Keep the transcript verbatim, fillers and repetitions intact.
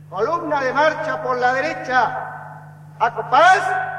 Columna de marcha por la derecha. A compás.